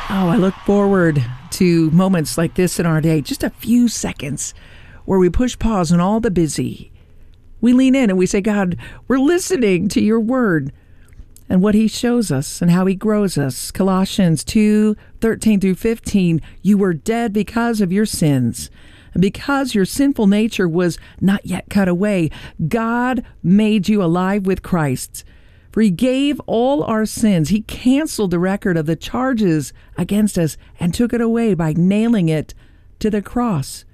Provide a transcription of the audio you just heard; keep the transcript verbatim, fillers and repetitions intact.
Oh, I look forward to moments like this in our day, just a few seconds where we push pause on all the busy. We lean in and we say, God, we're listening to your word and what he shows us and how he grows us. Colossians two, thirteen through fifteen, you were dead because of your sins. And because your sinful nature was not yet cut away, God made you alive with Christ. For he gave all our sins. He canceled the record of the charges against us and took it away by nailing it to the cross.